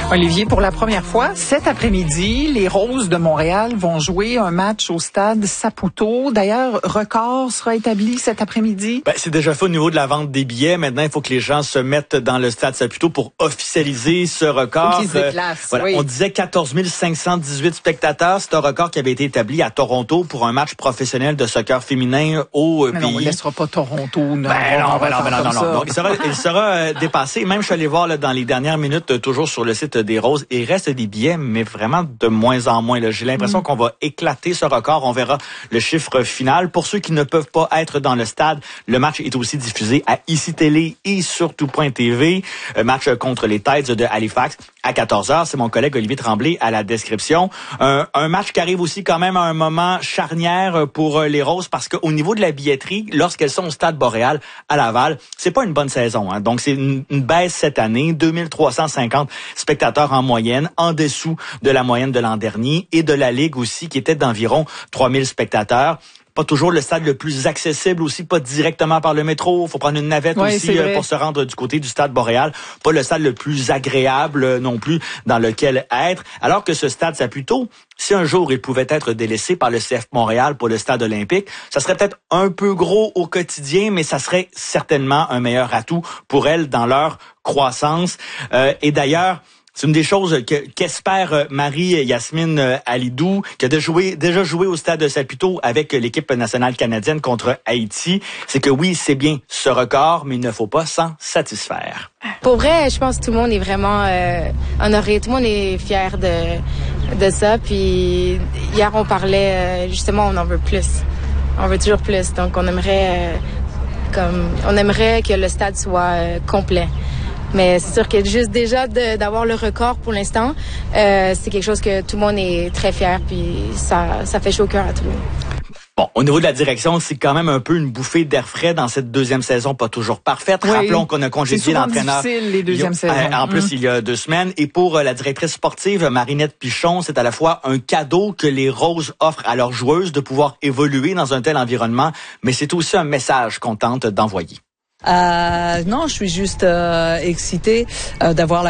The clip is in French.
Olivier, pour la première fois, cet après-midi, les Roses de Montréal vont jouer un match au stade Saputo. D'ailleurs, record sera établi cet après-midi. C'est déjà fait au niveau de la vente des billets. Maintenant, il faut que les gens se mettent dans le stade Saputo pour officialiser ce record. Faut qu'ils se déplacent, voilà. oui. On disait 14 518 spectateurs. C'est un record qui avait été établi à Toronto pour un match professionnel de soccer féminin au pays. Non, on ne laissera pas Toronto. Non, Donc, il sera dépassé. Même, je suis allé voir là, dans les dernières minutes, toujours sur le site des Roses. Il reste des billets, mais vraiment de moins en moins. Là. J'ai l'impression qu'on va éclater ce record. On verra le chiffre final. Pour ceux qui ne peuvent pas être dans le stade, le match est aussi diffusé à ICI Télé et sur Tout.tv. Match contre les Tides de Halifax à 14h. C'est mon collègue Olivier Tremblay à la description. Un match qui arrive aussi quand même à un moment charnière pour les Roses parce qu'au niveau de la billetterie, lorsqu'elles sont au stade Boréal à Laval, c'est pas une bonne saison. Hein. Donc, c'est une baisse cette année. 2350 spectateurs en moyenne, en dessous de la moyenne de l'an dernier et de la Ligue aussi qui était d'environ 3000 spectateurs. Pas toujours le stade le plus accessible aussi, pas directement par le métro. Faut prendre une navette aussi pour se rendre du côté du stade Boréal. Pas le stade le plus agréable non plus dans lequel être. Alors que ce stade Saputo, si un jour il pouvait être délaissé par le CF Montréal pour le stade olympique, ça serait peut-être un peu gros au quotidien, mais ça serait certainement un meilleur atout pour elles dans leur croissance. Et d'ailleurs, c'est une des choses qu'espère Marie-Yasmine Alidou, qui a déjà joué au stade de Saputo avec l'équipe nationale canadienne contre Haïti. C'est que oui, c'est bien ce record, mais il ne faut pas s'en satisfaire. Pour vrai, je pense que tout le monde est vraiment honoré. Tout le monde est fier de ça. Puis hier, on parlait, justement, on en veut plus. On veut toujours plus. Donc, on aimerait que le stade soit complet. Mais c'est sûr que juste déjà d'avoir le record pour l'instant, c'est quelque chose que tout le monde est très fier, puis ça fait chaud au cœur à tout le monde. Bon, au niveau de la direction, c'est quand même un peu une bouffée d'air frais dans cette deuxième saison, pas toujours parfaite. Oui. Rappelons qu'on a congédié l'entraîneur. C'est difficile, les deuxièmes saisons. En plus, il y a 2 semaines. Et pour la directrice sportive, Marinette Pichon, c'est à la fois un cadeau que les Roses offrent à leurs joueuses de pouvoir évoluer dans un tel environnement, mais c'est aussi un message qu'on tente d'envoyer. Non, je suis juste excitée d'avoir